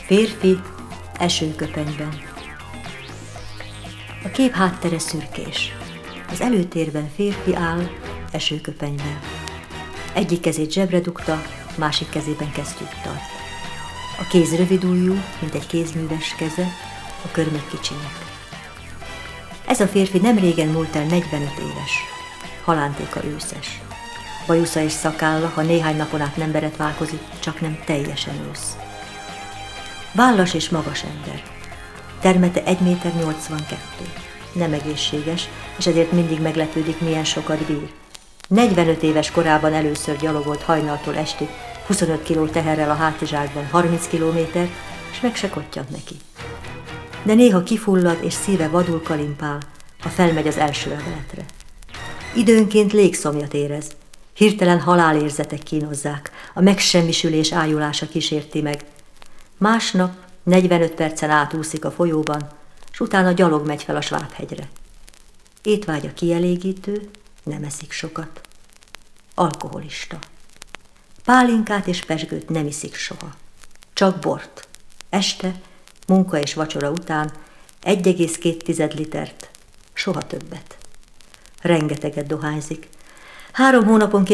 Férfi esőköpenyben. A kép háttere szürkés. Az előtérben férfi áll esőköpenyben. Egyik kezét zsebre dugta, másik kezében kesztyűt tart. A kéz rövidujjú, mint egy kézműves keze, a kör még kicsinyek. Ez a férfi nem régen múlt el 45 éves. Halántéka őszes. Bajusza és szakálla, ha néhány napon át nem beretválkozik, csak nem teljesen ősz. Vállas és magas ember. Termete 1,82 méter. Nem egészséges, és ezért mindig meglepődik, milyen sokat bír. 45 éves korában először gyalogolt hajnaltól estig, 25 kiló teherrel a hátizsákban 30 kilométer, és meg se kottyant neki. De néha kifullad, és szíve vadul kalimpál, ha felmegy az első emeletre. Időnként légszomjat érez, hirtelen halálérzetek kínozzák, a megsemmisülés ájulása kísérti meg. Másnap 45 percen átúszik a folyóban, s utána gyalog megy fel a Svábhegyre. Étvágya kielégítő, nem eszik sokat. Alkoholista. Pálinkát és pezsgőt nem iszik soha. Csak bort. Este, munka és vacsora után 1,2 litert, soha többet. Rengeteget dohányzik. 3 hónaponként